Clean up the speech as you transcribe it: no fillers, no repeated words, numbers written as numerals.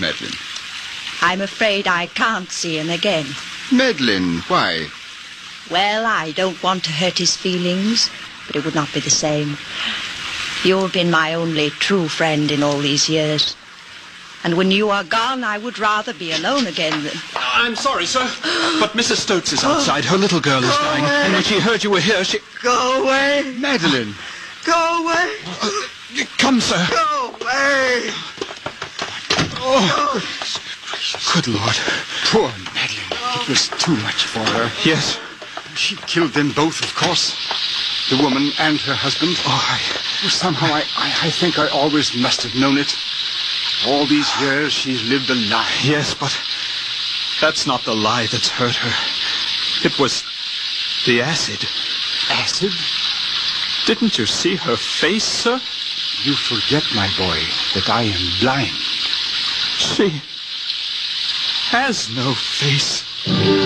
Madeline? I'm afraid I can't see him again. Madeline, why? Well, I don't want to hurt his feelings, but it would not be the same. You've been my only true friend in all these years. And when you are gone, I would rather be alone again than... I'm sorry, sir, but Mrs. Stokes is outside. Her little girl is dying. Away. And when she heard you were here, she... Go away. Madeline. Go away. Come, sir. Go away. Oh, good Lord. Poor Madeline. It was too much for her. Yes. She killed them both, of course. The woman and her husband. Somehow I think I always must have known it. All these years she's lived a lie. Yes, but that's not the lie that's hurt her. It was the acid. Acid? Didn't you see her face, sir? You forget, my boy, that I am blind. She has no face.